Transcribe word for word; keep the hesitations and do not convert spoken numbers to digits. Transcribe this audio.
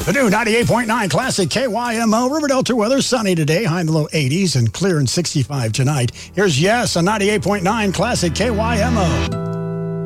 The new ninety-eight point nine Classic K Y M O. River Delta weather, sunny today, high in the low eighties and clear and sixty-five tonight. Here's Yes on ninety-eight point nine Classic K Y M O.